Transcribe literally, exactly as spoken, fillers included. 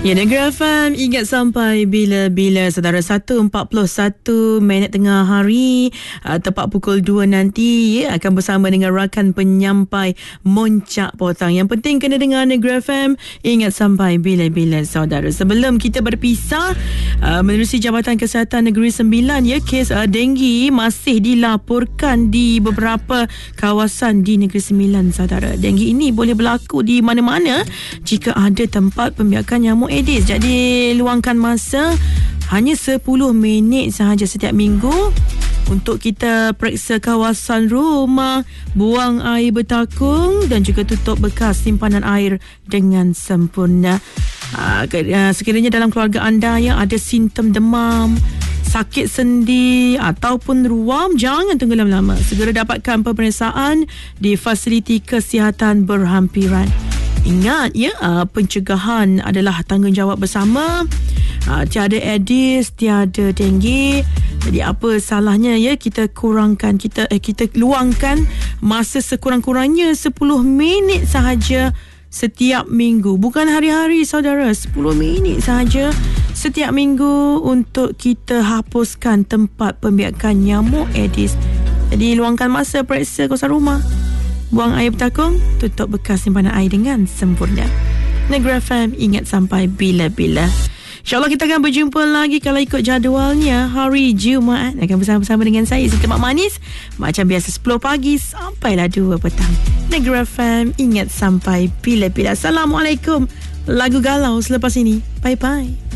Ya, Negeri F M, ingat sampai bila-bila saudara. Satu empat puluh satu minit tengah hari, uh, tepat pukul dua nanti ya, akan bersama dengan rakan penyampai Moncak Potang. Yang penting kena dengar Negeri F M, ingat sampai bila-bila saudara. Sebelum kita berpisah, uh, menerusi Jabatan Kesihatan Negeri Sembilan ya, kes uh, denggi masih dilaporkan di beberapa kawasan di Negeri Sembilan saudara. Denggi ini boleh berlaku di mana-mana jika ada tempat pembiakan nyamuk Aedes. Jadi luangkan masa hanya sepuluh minit sahaja setiap minggu untuk kita periksa kawasan rumah, buang air bertakung dan juga tutup bekas simpanan air dengan sempurna. Aa, sekiranya dalam keluarga anda yang ada simptom demam, sakit sendi ataupun ruam, jangan tunggu lama-lama. Segera dapatkan pemeriksaan di fasiliti kesihatan berhampiran. Ingat ya, uh, pencegahan adalah tanggungjawab bersama. Uh, tiada Aedes, tiada denggi. Jadi apa salahnya ya kita kurangkan, kita eh, kita luangkan masa sekurang-kurangnya sepuluh minit sahaja setiap minggu. Bukan hari-hari saudara, sepuluh minit sahaja setiap minggu untuk kita hapuskan tempat pembiakan nyamuk Aedes. Jadi luangkan masa periksa kawasan rumah, buang air bertakung, tutup bekas simpanan air dengan sempurna. Negeri F M, ingat sampai bila-bila. InsyaAllah kita akan berjumpa lagi kalau ikut jadualnya hari Jumaat. Akan bersama-sama dengan saya, Siti Mak Manis. Macam biasa sepuluh pagi sampailah dua petang. Negeri F M, ingat sampai bila-bila. Assalamualaikum. Lagu galau selepas ini. Bye-bye.